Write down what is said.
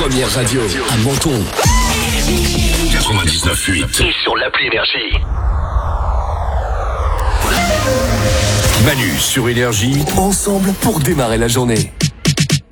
première radio à Menton. 99.8 et sur l'appli Énergie. Manu sur Énergie, ensemble pour démarrer la journée.